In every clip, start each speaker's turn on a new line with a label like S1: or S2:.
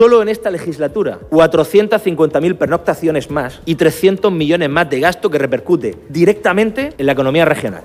S1: Solo en esta legislatura, 450.000 pernoctaciones más y 300 millones más de gasto que repercute directamente en la economía regional.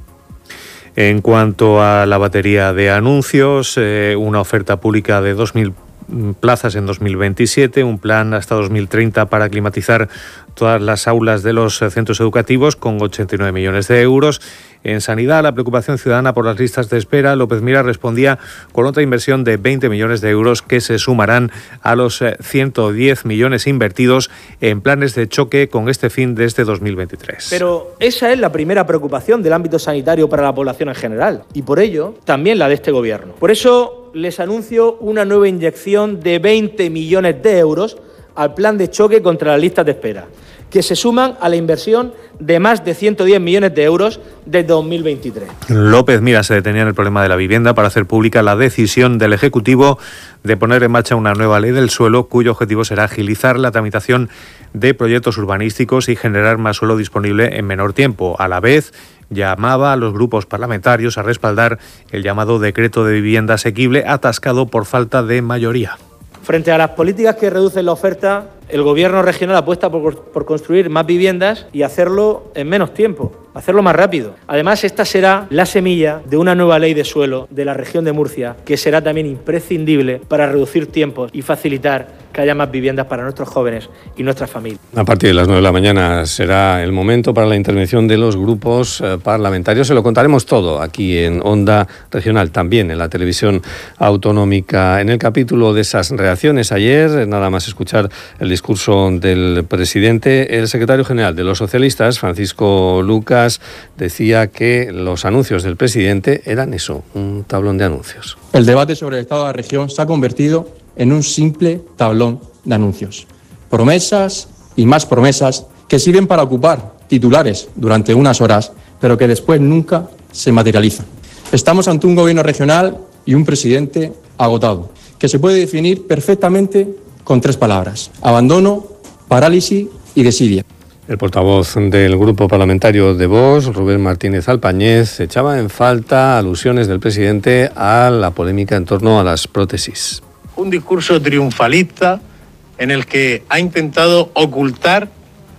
S2: En cuanto a la batería de anuncios, una oferta pública de 2.000 plazas en 2027, un plan hasta 2030 para climatizar todas las aulas de los centros educativos con 89 millones de euros. En sanidad, la preocupación ciudadana por las listas de espera, López Miras respondía con otra inversión de 20 millones de euros que se sumarán a los 110 millones invertidos en planes de choque con este fin desde 2023.
S1: Pero esa es la primera preocupación del ámbito sanitario para la población en general y por ello también la de este Gobierno. Por eso les anuncio una nueva inyección de 20 millones de euros al plan de choque contra las listas de espera, que se suman a la inversión de más de 110 millones de euros desde 2023.
S2: López Miras se detenía en el problema de la vivienda para hacer pública la decisión del Ejecutivo de poner en marcha una nueva ley del suelo cuyo objetivo será agilizar la tramitación de proyectos urbanísticos y generar más suelo disponible en menor tiempo. A la vez, llamaba a los grupos parlamentarios a respaldar el llamado decreto de vivienda asequible atascado por falta de mayoría.
S1: Frente a las políticas que reducen la oferta, el Gobierno regional apuesta por construir más viviendas y hacerlo en menos tiempo, hacerlo más rápido. Además, esta será la semilla de una nueva ley de suelo de la región de Murcia, que será también imprescindible para reducir tiempos y facilitar que haya más viviendas para nuestros jóvenes y nuestras familias.
S3: A partir de las 9 de la mañana será el momento para la intervención de los grupos parlamentarios. Se lo contaremos todo aquí en Onda Regional, también en la televisión autonómica. En el capítulo de esas reacciones ayer, nada más escuchar el discurso del presidente, el secretario general de los socialistas, Francisco Lucas, decía que los anuncios del presidente eran eso, un tablón de anuncios.
S4: El debate sobre el estado de la región se ha convertido en un simple tablón de anuncios. Promesas y más promesas que sirven para ocupar titulares durante unas horas, pero que después nunca se materializan. Estamos ante un gobierno regional y un presidente agotado, que se puede definir perfectamente con 3 palabras: abandono, parálisis y desidia.
S3: El portavoz del grupo parlamentario de Vox, Rubén Martínez Alpañez, echaba en falta alusiones del presidente a la polémica en torno a las prótesis.
S5: Un discurso triunfalista en el que ha intentado ocultar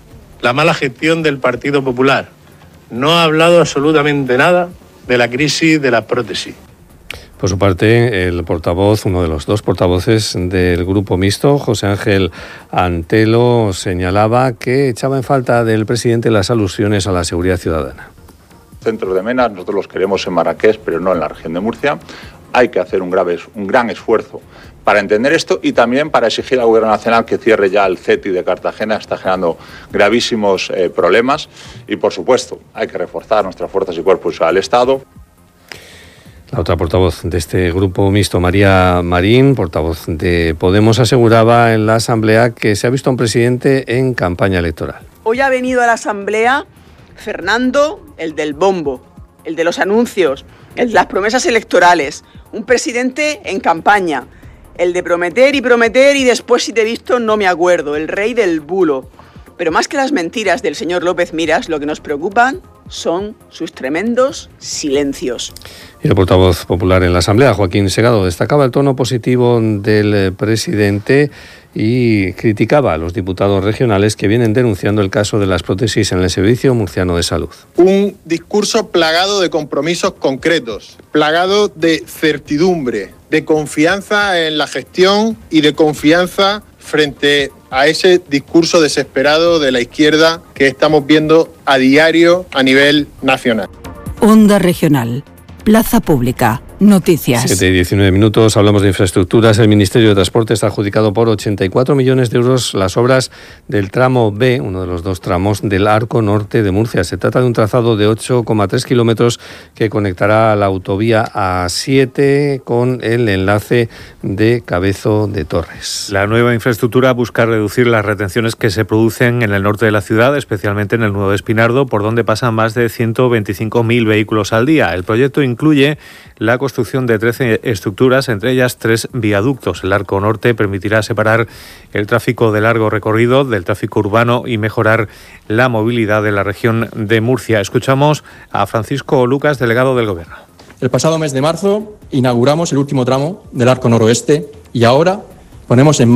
S5: la mala gestión del Partido Popular. No ha hablado absolutamente nada de la crisis de las prótesis.
S3: Por su parte, el portavoz, uno de los 2 portavoces del grupo mixto, José Ángel Antelo, señalaba que echaba en falta del presidente las alusiones a la seguridad ciudadana.
S6: Centros de MENA, nosotros los queremos en Marrakech, pero no en la región de Murcia. Hay que hacer un gran esfuerzo para entender esto y también para exigir al Gobierno Nacional que cierre ya el CETI de Cartagena. Está generando gravísimos problemas y, por supuesto, hay que reforzar nuestras fuerzas y cuerpos del Estado.
S3: La otra portavoz de este grupo mixto, María Marín, portavoz de Podemos, aseguraba en la Asamblea que se ha visto a un presidente en campaña electoral.
S7: Hoy ha venido a la Asamblea Fernando, el del bombo, el de los anuncios, el de las promesas electorales, un presidente en campaña, el de prometer y después si te he visto no me acuerdo, el rey del bulo. Pero más que las mentiras del señor López Miras, lo que nos preocupan son sus tremendos silencios.
S3: Y el portavoz popular en la Asamblea, Joaquín Segado, destacaba el tono positivo del presidente y criticaba a los diputados regionales que vienen denunciando el caso de las prótesis en el Servicio Murciano de Salud.
S8: Un discurso plagado de compromisos concretos, plagado de certidumbre, de confianza en la gestión y de confianza frente a ese discurso desesperado de la izquierda que estamos viendo a diario a nivel nacional.
S9: Onda Regional, Plaza Pública, noticias.
S3: 7:19, hablamos de infraestructuras. El Ministerio de Transportes ha adjudicado por 84 millones de euros las obras del tramo B, uno de los 2 tramos del Arco Norte de Murcia. Se trata de un trazado de 8,3 kilómetros que conectará la autovía A7 con el enlace de Cabezo de Torres.
S2: La nueva infraestructura busca reducir las retenciones que se producen en el norte de la ciudad, especialmente en el nudo de Espinardo, por donde pasan más de 125.000 vehículos al día. El proyecto incluye la construcción de 13 estructuras, entre ellas 3 viaductos. El Arco Norte permitirá separar el tráfico de largo recorrido del tráfico urbano y mejorar la movilidad de la región de Murcia. Escuchamos a Francisco Lucas, delegado del Gobierno.
S4: El pasado mes de marzo inauguramos el último tramo del Arco Noroeste y ahora ponemos en